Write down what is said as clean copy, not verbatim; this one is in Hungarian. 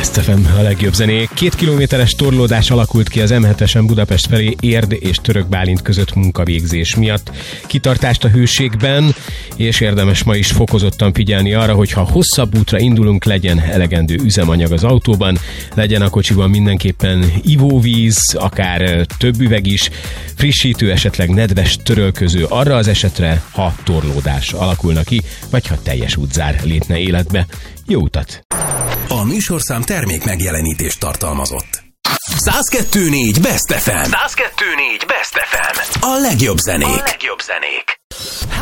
Best FM, a legjobb zenék. 2 kilométeres torlódás alakult ki az M7-esen Budapest felé Érd és Török Bálint között munkavégzés miatt. Kitartást a hőségben, és érdemes ma is fokozottan figyelni arra, hogy ha hosszabb útra indulunk, legyen elegendő üzemanyag az autóban, legyen a kocsiban mindenképpen ivóvíz, akár több üveg is, frissítő, esetleg nedves törölköző arra az esetre, ha torlódás alakulna ki, vagy ha teljes útzár lépne életbe. Jó utat! A műsorszám termék megjelenítést tartalmazott. 102.4 Best FM. 102.4 Best FM. A legjobb zenék.